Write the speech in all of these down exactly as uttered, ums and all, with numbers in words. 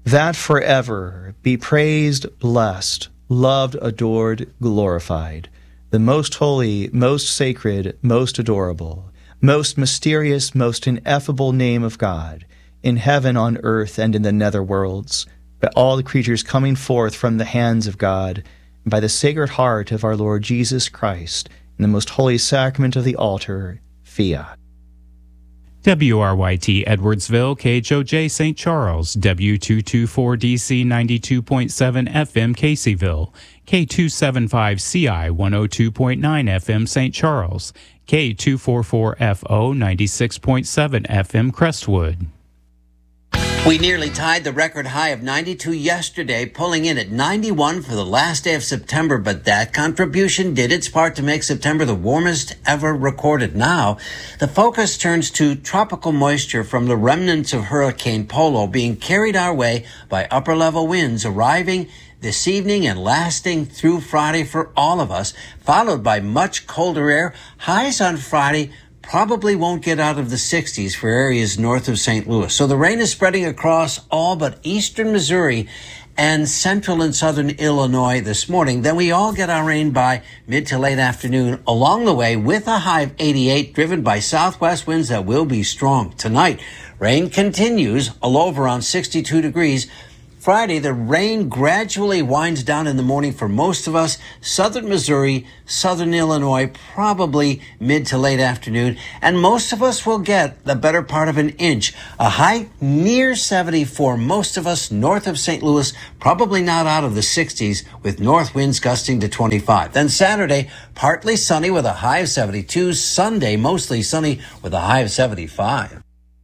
that forever be praised, blessed, loved, adored, glorified, the most holy, most sacred, most adorable, most mysterious, most ineffable name of God, in heaven, on earth, and in the nether worlds, by all the creatures coming forth from the hands of God, and by the Sacred Heart of our Lord Jesus Christ, in the most holy sacrament of the altar, fiat. W R Y T Edwardsville, K H O J Saint Charles, W two twenty-four D C ninety-two point seven F M Caseyville, K two seventy-five C I one oh two point nine F M Saint Charles, K two forty-four F O ninety-six point seven F M Crestwood. We nearly tied the record high of ninety-two yesterday, pulling in at ninety-one for the last day of September, but that contribution did its part to make September the warmest ever recorded. Now, the focus turns to tropical moisture from the remnants of Hurricane Polo being carried our way by upper-level winds arriving this evening and lasting through Friday for all of us, followed by much colder air. Highs on Friday probably won't get out of the sixties for areas north of Saint Louis. So the rain is spreading across all but eastern Missouri and central and southern Illinois this morning. Then we all get our rain by mid to late afternoon along the way with a high of eighty-eight, driven by southwest winds that will be strong. Tonight, rain continues, a low of around sixty-two degrees. Friday, the rain gradually winds down in the morning for most of us. Southern Missouri, southern Illinois, probably mid to late afternoon. And most of us will get the better part of an inch. A high near seventy for most of us north of Saint Louis, probably not out of the sixties, with north winds gusting to twenty-five. Then Saturday, partly sunny with a high of seventy-two. Sunday, mostly sunny with a high of seventy-five.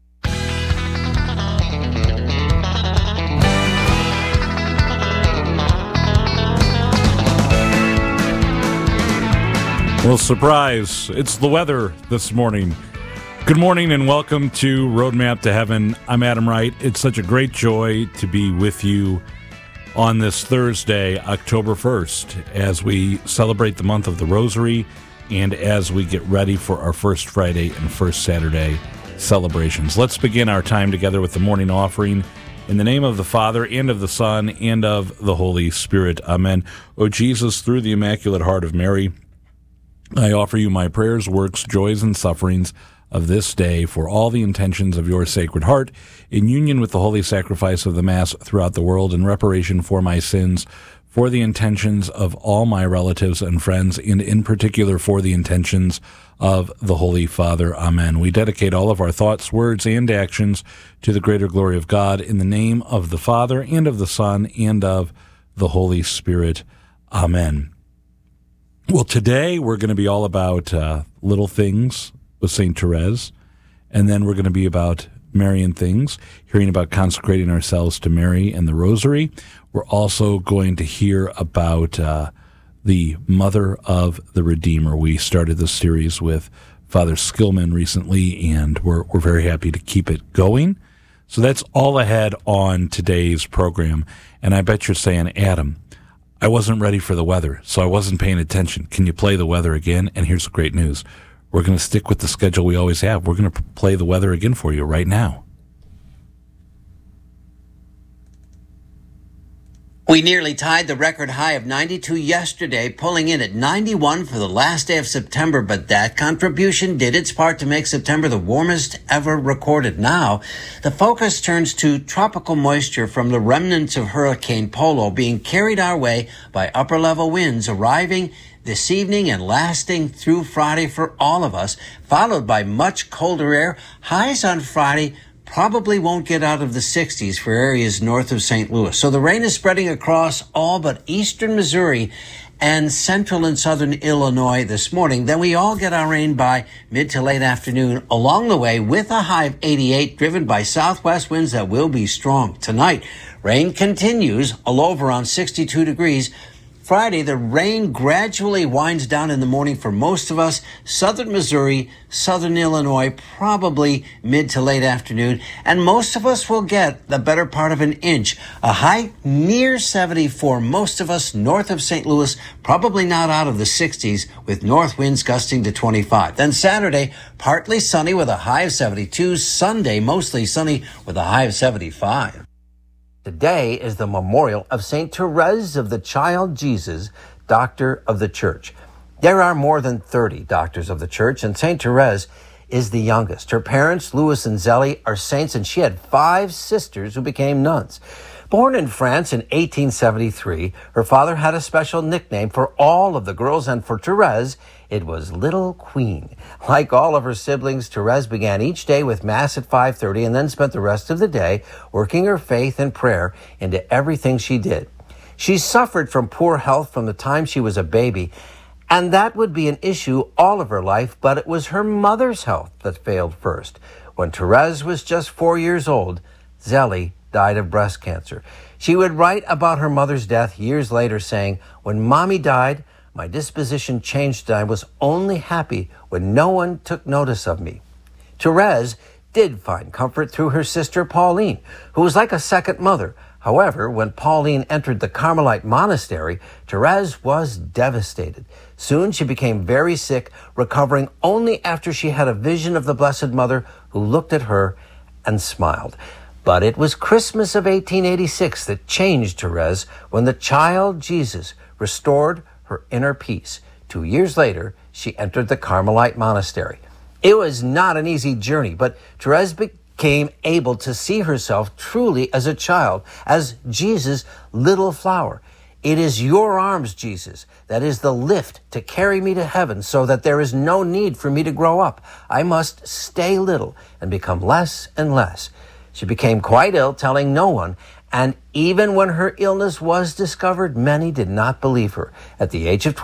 Well, surprise, it's the weather this morning. Good morning and welcome to Roadmap to Heaven. I'm Adam Wright. It's such a great joy to be with you on this Thursday, October first, as we celebrate the month of the Rosary and as we get ready for our First Friday and First Saturday celebrations. Let's begin our time together with the morning offering. In the name of the Father, and of the Son, and of the Holy Spirit. Amen. O Jesus, through the Immaculate Heart of Mary, I offer you my prayers, works, joys, and sufferings of this day for all the intentions of your Sacred Heart, in union with the holy sacrifice of the Mass throughout the world, in reparation for my sins, for the intentions of all my relatives and friends, and in particular for the intentions of the Holy Father. Amen. We dedicate all of our thoughts, words, and actions to the greater glory of God, in the name of the Father, and of the Son, and of the Holy Spirit. Amen. Well, today we're going to be all about uh, little things with Saint Therese, and then we're going to be about Marian things, hearing about consecrating ourselves to Mary and the Rosary. We're also going to hear about uh, the Mother of the Redeemer. We started this series with Father Skillman recently, and we're we're very happy to keep it going. So that's all ahead on today's program. And I bet you're saying, Adam, I wasn't ready for the weather, so I wasn't paying attention. Can you play the weather again? And here's the great news. We're going to stick with the schedule we always have. We're going to play the weather again for you right now. We nearly tied the record high of ninety-two yesterday, pulling in at ninety-one for the last day of September, but that contribution did its part to make September the warmest ever recorded. Now, the focus turns to tropical moisture from the remnants of Hurricane Polo being carried our way by upper-level winds arriving this evening and lasting through Friday for all of us, followed by much colder air. Highs on Friday probably won't get out of the sixties for areas north of Saint Louis. So the rain is spreading across all but eastern Missouri and central and southern Illinois this morning. Then we all get our rain by mid to late afternoon along the way with a high of eighty-eight, driven by southwest winds that will be strong. Tonight, rain continues, a low of around sixty-two degrees. Friday, the rain gradually winds down in the morning for most of us. Southern Missouri, southern Illinois, probably mid to late afternoon. And most of us will get the better part of an inch. A high near seventy for most of us north of Saint Louis, probably not out of the sixties, with north winds gusting to twenty-five. Then Saturday, partly sunny with a high of seventy-two. Sunday, mostly sunny with a high of seventy-five. Today is the memorial of Saint Therese of the Child Jesus, Doctor of the Church. There are more than thirty Doctors of the Church, and Saint Therese is the youngest. Her parents, Louis and Zélie, are saints, and she had five sisters who became nuns. Born in France in eighteen seventy-three, her father had a special nickname for all of the girls, and for Therese, it was Little Queen. Like all of her siblings, Therese began each day with Mass at five thirty and then spent the rest of the day working her faith and prayer into everything she did. She suffered from poor health from the time she was a baby, and that would be an issue all of her life, but it was her mother's health that failed first. When Therese was just four years old, Zélie died of breast cancer. She would write about her mother's death years later, saying, "When Mommy died, my disposition changed and I was only happy when no one took notice of me." Therese did find comfort through her sister Pauline, who was like a second mother. However, when Pauline entered the Carmelite monastery, Therese was devastated. Soon she became very sick, recovering only after she had a vision of the Blessed Mother who looked at her and smiled. But it was Christmas of eighteen eighty-six that changed Therese when the child Jesus restored her inner peace. Two years later, she entered the Carmelite monastery. It was not an easy journey, but Therese became able to see herself truly as a child, as Jesus' little flower. It is your arms, Jesus, that is the lift to carry me to heaven, so that there is no need for me to grow up. I must stay little and become less and less. She became quite ill, telling no one, and even when her illness was discovered, many did not believe her. At the age of